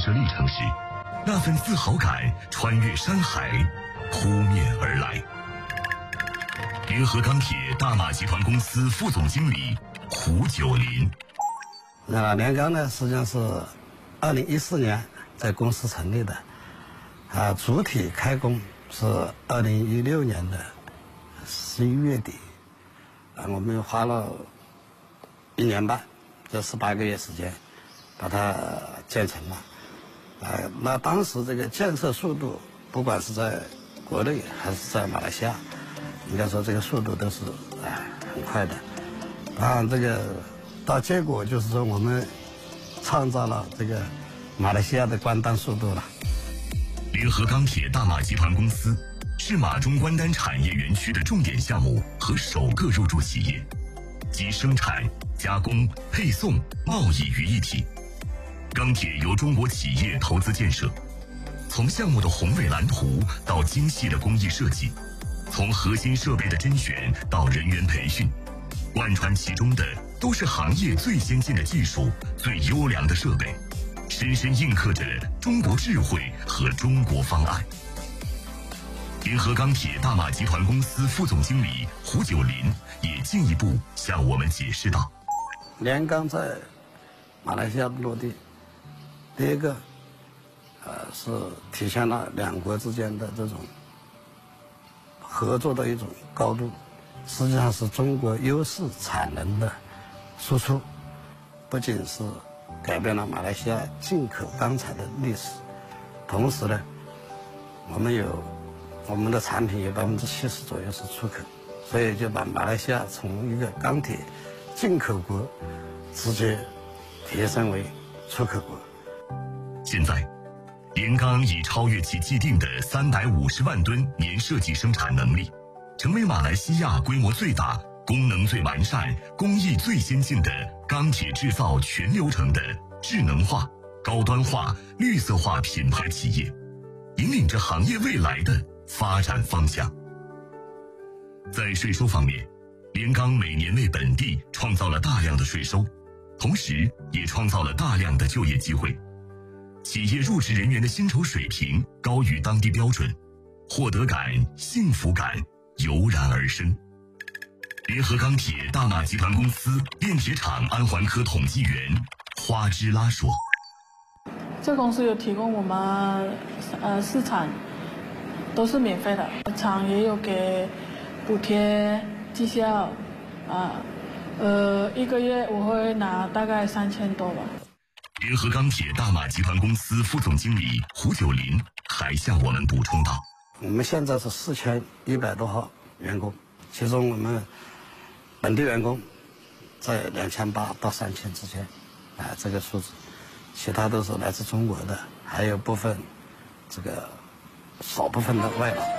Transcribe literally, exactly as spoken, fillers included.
设历程时，那份自豪感穿越山海，扑面而来。联合钢铁大马集团公司副总经理胡九林。 那联钢呢，实际上是二零一四年在公司成立的，啊，主体开工是二零一六年的十一月底，啊，我们花了一年半，这十八个月时间，把它建成了。啊，那当时这个建设速度，不管是在国内还是在马来西亚，应该说这个速度都是啊很快的。当然，这个到结果就是说，我们创造了这个马来西亚的关单速度了。 联合钢铁大马集团公司是马中关丹产业园区的重点项目和首个入驻企业，集生产、加工、配送、贸易于一体。钢铁由中国企业投资建设，从项目的宏伟蓝图到精细的工艺设计，从核心设备的甄选到人员培训，贯穿其中的都是行业最先进的技术、最优良的设备，深深印刻着中国智慧和中国方案。联合钢铁大马集团公司副总经理胡九林也进一步向我们解释道： 联钢在马来西亚落地，第一个，呃，是体现了两国之间的这种合作的一种高度，实际上是中国优势产能的输出，不仅是改变了马来西亚进口钢材的历史，同时呢，我们有我们的产品有百分之七十左右是出口，所以就把马来西亚从一个钢铁进口国直接提升为出口国。 现在，联钢已超越其既定的三百五十万吨年设计生产能力，成为马来西亚规模最大、功能最完善、工艺最先进的钢铁制造全流程的智能化、高端化、绿色化品牌企业，引领着行业未来的发展方向。在税收方面，联钢每年为本地创造了大量的税收，同时也创造了大量的就业机会。企业入职人员的薪酬水平高于当地标准，获得感、幸福感油然而生。联合钢铁大马集团公司炼铁厂安环科统计员花之拉说： 这公司有提供我们呃市场都是免费的，厂也有给补贴绩效啊，呃一个月我会拿大概三千多吧。 联合钢铁大马集团公司副总经理胡九林还向我们补充道： 我们现在是四千一百多号员工，其中我们本地员工在两千八到三千之间，啊，这个数字，其他都是来自中国的，还有部分这个少部分的外劳。